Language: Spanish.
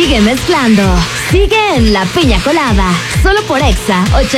Sigue mezclando. Sigue en La Piña Colada. Solo por Exa